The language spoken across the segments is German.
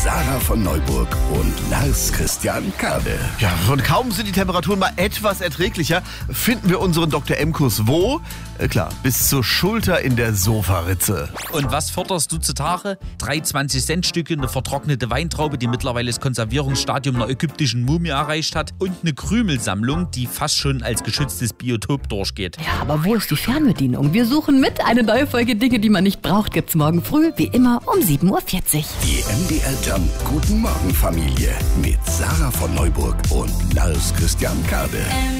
Sarah von Neuburg und Lars Christian Kade. Ja, und kaum sind die Temperaturen mal etwas erträglicher, finden wir unseren Dr. M-Kuss wo? Klar, bis zur Schulter in der Sofaritze. Und was forderst du zutage? 3 20-Cent-Stücke, eine vertrocknete Weintraube, die mittlerweile das Konservierungsstadium einer ägyptischen Mumie erreicht hat und eine Krümelsammlung, die fast schon als geschütztes Biotop durchgeht. Ja, aber wo ist die Fernbedienung? Wir suchen mit. Eine neue Folge Dinge, die man nicht braucht, gibt's morgen früh, wie immer um 7.40 Uhr. Die MDR Jump Guten Morgen Familie mit Sarah von Neuburg und Lars Christian Kade.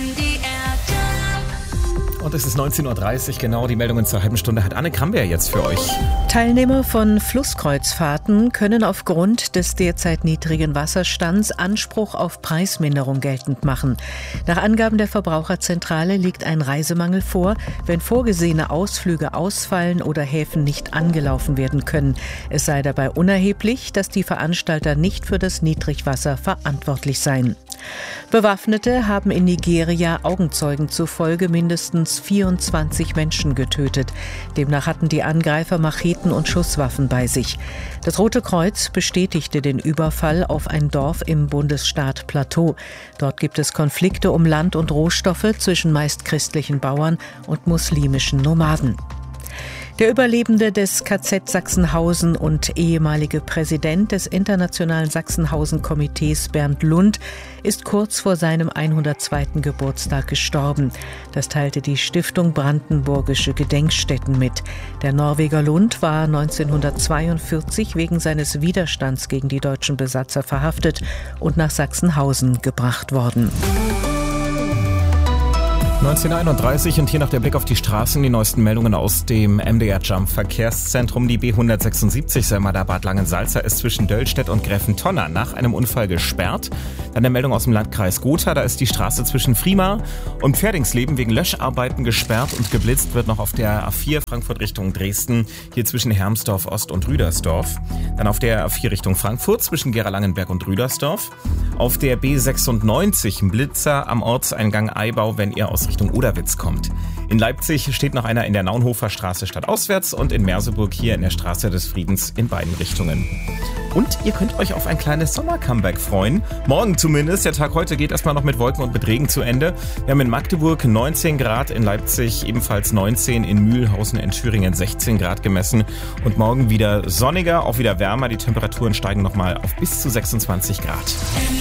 Und es ist 19.30 Uhr, genau. Die Meldungen zur halben Stunde hat Anne Kramberg jetzt für euch. Teilnehmer von Flusskreuzfahrten können aufgrund des derzeit niedrigen Wasserstands Anspruch auf Preisminderung geltend machen. Nach Angaben der Verbraucherzentrale liegt ein Reisemangel vor, wenn vorgesehene Ausflüge ausfallen oder Häfen nicht angelaufen werden können. Es sei dabei unerheblich, dass die Veranstalter nicht für das Niedrigwasser verantwortlich seien. Bewaffnete haben in Nigeria Augenzeugen zufolge mindestens 24 Menschen getötet. Demnach hatten die Angreifer Macheten und Schusswaffen bei sich. Das Rote Kreuz bestätigte den Überfall auf ein Dorf im Bundesstaat Plateau. Dort gibt es Konflikte um Land und Rohstoffe zwischen meist christlichen Bauern und muslimischen Nomaden. Der Überlebende des KZ Sachsenhausen und ehemalige Präsident des Internationalen Sachsenhausen-Komitees Bernd Lund ist kurz vor seinem 102. Geburtstag gestorben. Das teilte die Stiftung Brandenburgische Gedenkstätten mit. Der Norweger Lund war 1942 wegen seines Widerstands gegen die deutschen Besatzer verhaftet und nach Sachsenhausen gebracht worden. 19:31 und hier noch der Blick auf die Straßen. Die neuesten Meldungen aus dem MDR Jump Verkehrszentrum. Die B176 Selma-Bad Langensalza ist zwischen Döllstedt und Gräfentonna nach einem Unfall gesperrt. Dann eine Meldung aus dem Landkreis Gotha. Da ist die Straße zwischen Friemar und Pferdingsleben wegen Löscharbeiten gesperrt und geblitzt wird noch auf der A4 Frankfurt Richtung Dresden. Hier zwischen Hermsdorf Ost und Rüdersdorf. Dann auf der A4 Richtung Frankfurt zwischen Gera-Langenberg und Rüdersdorf. Auf der B96 ein Blitzer am Ortseingang Eibau, wenn ihr aus Richtung Oderwitz kommt. In Leipzig steht noch einer in der Naunhofer Straße stadtauswärts und in Merseburg hier in der Straße des Friedens in beiden Richtungen. Und ihr könnt euch auf ein kleines Sommer-Comeback freuen. Morgen zumindest. Der Tag heute geht erstmal noch mit Wolken und mit Regen zu Ende. Wir haben in Magdeburg 19 Grad, in Leipzig ebenfalls 19, in Mühlhausen in Thüringen 16 Grad gemessen. Und morgen wieder sonniger, auch wieder wärmer. Die Temperaturen steigen nochmal auf bis zu 26 Grad.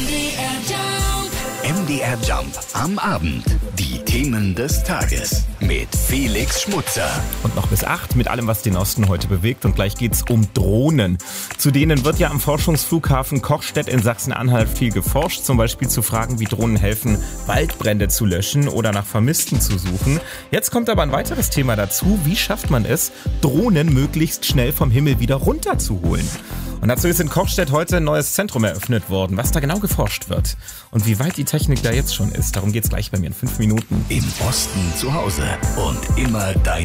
MDR Jump am Abend. Die Themen des Tages mit Felix Schmutzer. Und noch bis 8 mit allem, was den Osten heute bewegt. Und gleich geht's um Drohnen. Zu denen wird ja am Forschungsflughafen Kochstedt in Sachsen-Anhalt viel geforscht. Zum Beispiel zu Fragen, wie Drohnen helfen, Waldbrände zu löschen oder nach Vermissten zu suchen. Jetzt kommt aber ein weiteres Thema dazu. Wie schafft man es, Drohnen möglichst schnell vom Himmel wieder runterzuholen? Und dazu ist in Kochstedt heute ein neues Zentrum eröffnet worden, was da genau geforscht wird. Und wie weit die Technik da jetzt schon ist, darum geht's gleich bei mir in 5 Minuten. Im Osten zu Hause und immer dein